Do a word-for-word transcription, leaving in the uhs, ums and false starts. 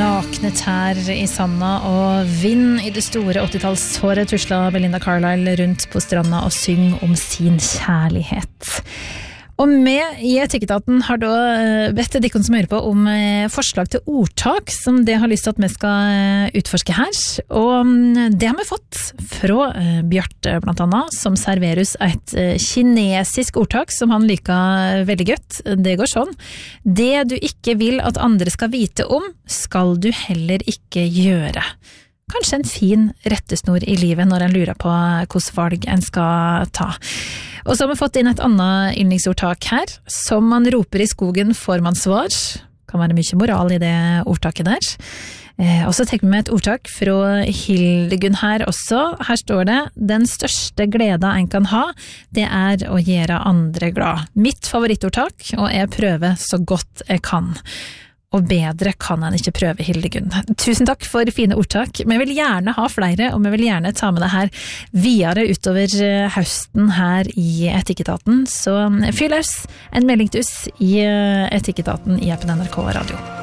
nakne tær i sanda og vind i det store åttitallshåret tusla Belinda Carlisle rundt på stranda og syng om sin kjærlighet. Og med i Etikketaten har da bedt dere som hører på om forslag til ordtak som det har lyst til at vi skal utforske her. Og det har vi fått fra Bjarte blant annet, som serverer et kinesisk ordtak som han liker veldig godt. Det går sånn: det du ikke vil at andre skal vite om, skal du heller ikke gjøre. Kanskje en fin rettesnor i livet når en lurer på hvilke valg en skal ta. Og så har vi fått inn et annet yndlingsordtak her. Som man roper i skogen får man svar. Kan være mye moral i det ordtaket der. Eh, og så tenker vi med et ordtak fra Hildegunn her også. Her står det: den største gleda en kan ha, det er å gjøre andre glad. Mitt favorittordtak, og jeg prøver så godt jeg kan. Og bedre kan han ikke prøve, Hildegunn. Tusen takk for fine ordtak. Vi vil gjerne ha flere, og vi vil gjerne ta med det her videre utover høsten her i Etikketaten. Så fyll oss en melding til oss i Etikketaten i appen N R K Radio.